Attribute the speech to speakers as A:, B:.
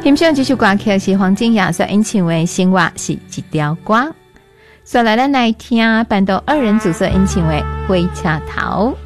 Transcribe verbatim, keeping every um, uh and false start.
A: 欣赏这首歌曲是黄金雅所演唱的生活是一条歌。所来咱来听伴奏二人组所演唱的火车头。